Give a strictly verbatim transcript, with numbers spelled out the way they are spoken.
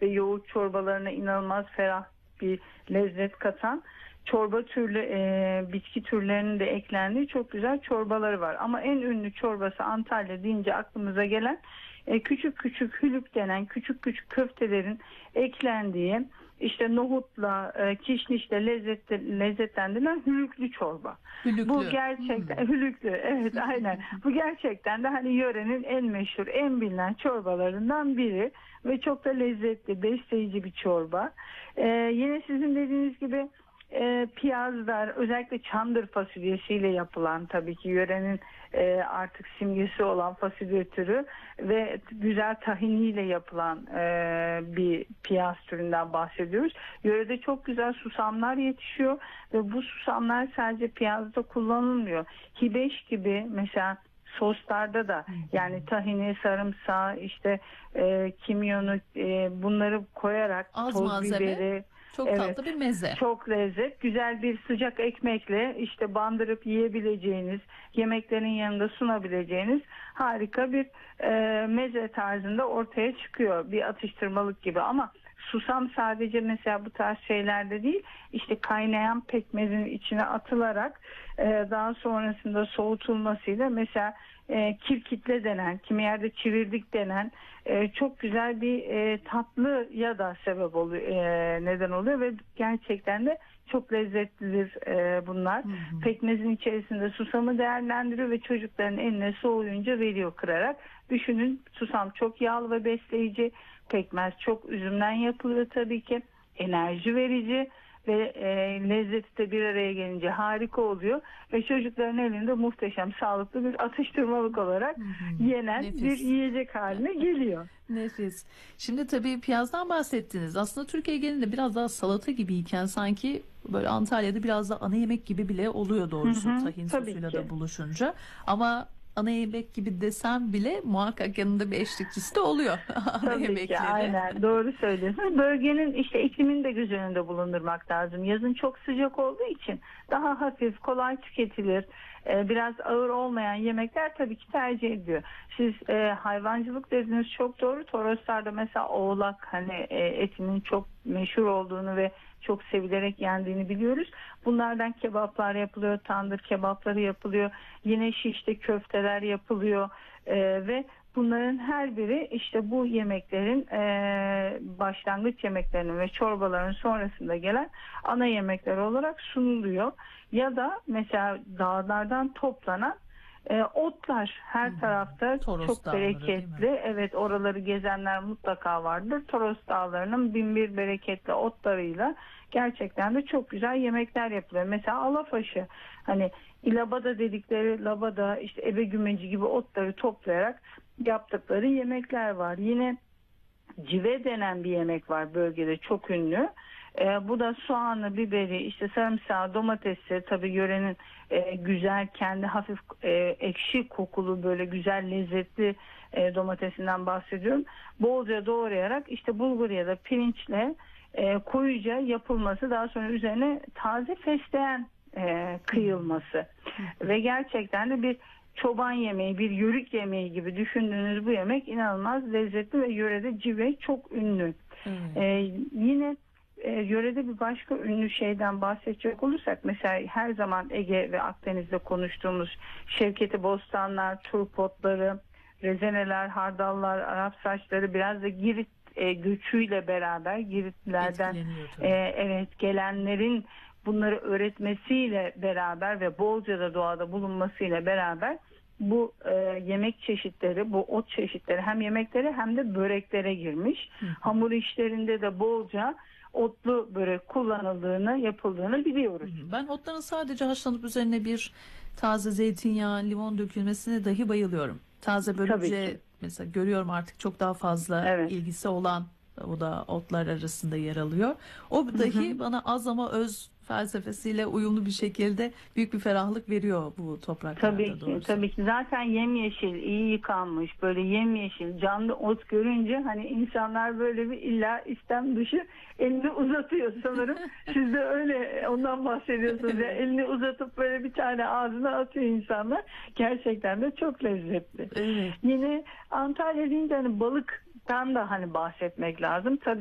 ve yoğurt çorbalarına inanılmaz ferah bir lezzet katan çorba türlü e, bitki türlerinin de eklendiği çok güzel çorbaları var. Ama en ünlü çorbası Antalya deyince aklımıza gelen e, küçük küçük hülük denen küçük küçük köftelerin eklendiği, işte nohutla, e, kişnişle lezzet, lezzetlendirilen hülüklü çorba. Hülüklü. Bu gerçekten hmm. hülüklü, evet aynen. Bu gerçekten de hani yörenin en meşhur, en bilinen çorbalarından biri ve çok da lezzetli, besleyici bir çorba. E, yine sizin dediğiniz gibi E, piyazlar, özellikle çandır fasulyesiyle yapılan, tabii ki yörenin e, artık simgesi olan fasulye türü ve güzel tahiniyle yapılan e, bir piyaz türünden bahsediyoruz. Yörede çok güzel susamlar yetişiyor ve bu susamlar sadece piyazda kullanılmıyor. Hibeş gibi mesela soslarda da, yani tahini, sarımsağı, işte e, kimyonu, e, bunları koyarak, az toz malzeme, biberi, çok evet, tatlı bir meze. Çok lezzet. Güzel bir sıcak ekmekle işte bandırıp yiyebileceğiniz, yemeklerin yanında sunabileceğiniz harika bir e, meze tarzında ortaya çıkıyor. Bir atıştırmalık gibi. Ama susam sadece mesela bu tarz şeylerde değil, işte kaynayan pekmezin içine atılarak e, daha sonrasında soğutulmasıyla mesela e, kirkitle denen, kimi yerde çivirdik denen e, çok güzel bir e, tatlıya da sebep oluyor, e, neden oluyor ve gerçekten de çok lezzetlidir e, bunlar. Hı hı. Pekmezin içerisinde susamı değerlendiriyor ve çocukların eline soğuyunca veriyor kırarak. Düşünün, susam çok yağlı ve besleyici. Pekmez çok üzümden yapılıyor tabii ki. Enerji verici ve e, lezzeti de bir araya gelince harika oluyor ve çocukların elinde muhteşem, sağlıklı bir atıştırmalık olarak hı hı. yenen Nefis. bir yiyecek haline geliyor. Nefis. Şimdi tabii piyazdan bahsettiniz. Aslında Türkiye genelinde biraz daha salata gibiyken sanki böyle Antalya'da biraz da ana yemek gibi bile oluyor doğrusu, hı hı. tahin sosuyla da buluşunca. Ama ana yemek gibi desem bile muhakkak yanında bir eşlikçisi de oluyor. Ana Tabii yemekleri. ki, aynen doğru söylüyorsunuz. Bölgenin işte iklimini de göz önünde bulundurmak lazım. Yazın çok sıcak olduğu için daha hafif, kolay tüketilir, biraz ağır olmayan yemekler tabii ki tercih ediyor. Siz e, hayvancılık dediniz, çok doğru. Toroslar'da mesela oğlak, hani e, etinin çok meşhur olduğunu ve çok sevilerek yendiğini biliyoruz. Bunlardan kebaplar yapılıyor, tandır kebapları yapılıyor. Yine şişte köfteler yapılıyor ee, ve bunların her biri işte bu yemeklerin e, başlangıç yemeklerinin ve çorbaların sonrasında gelen ana yemekler olarak sunuluyor. Ya da mesela dağlardan toplanan E, otlar her hmm. tarafta Toros çok dağları, bereketli. Evet, oraları gezenler mutlaka vardır. Toros dağlarının binbir bereketli otlarıyla gerçekten de çok güzel yemekler yapılıyor. Mesela alafaşı, hani ilabada dedikleri, labada, işte ebegümeci gibi otları toplayarak yaptıkları yemekler var. Yine cive denen bir yemek var bölgede, çok ünlü. E, bu da soğanı, biberi, işte sarımsağı, domatesi, tabii yörenin e, güzel, kendi hafif e, ekşi kokulu, böyle güzel lezzetli e, domatesinden bahsediyorum. Bolca doğrayarak işte bulgur ya da pirinçle e, koyuca yapılması, daha sonra üzerine taze fesleğen e, kıyılması ve gerçekten de bir çoban yemeği, bir yörük yemeği gibi düşündüğünüz bu yemek inanılmaz lezzetli ve yörede cive çok ünlü. Hmm. E, yine E, yörede bir başka ünlü şeyden bahsedecek olursak, mesela her zaman Ege ve Akdeniz'de konuştuğumuz Şevketi bostanlar, turp otları, rezeneler, hardallar, Arap saçları, biraz da Girit e, göçüyle beraber Giritlilerden e, evet gelenlerin bunları öğretmesiyle beraber ve bolca da doğada bulunmasıyla beraber bu e, yemek çeşitleri, bu ot çeşitleri hem yemeklere hem de böreklere girmiş. Hı. Hamur işlerinde de bolca otlu börek kullanıldığını, yapıldığını biliyoruz. Ben otların sadece haşlanıp üzerine bir taze zeytinyağı, limon dökülmesine dahi bayılıyorum. Taze börülce mesela görüyorum artık çok daha fazla evet. ilgisi olan, o da otlar arasında yer alıyor. O dahi hı hı. bana az ama öz felsefesiyle uyumlu bir şekilde büyük bir ferahlık veriyor bu topraklarda. Tabii ki, doğrusu. tabii ki. Zaten yemyeşil, iyi yıkanmış, böyle yemyeşil, canlı ot görünce hani insanlar böyle bir illa istem dışı elini uzatıyor sanırım. Siz de öyle ondan bahsediyorsunuz. Yani elini uzatıp böyle bir tane ağzına atıyor insanlar. Gerçekten de çok lezzetli. Evet. Yine Antalya deyince hani balıktan da hani bahsetmek lazım. Tabii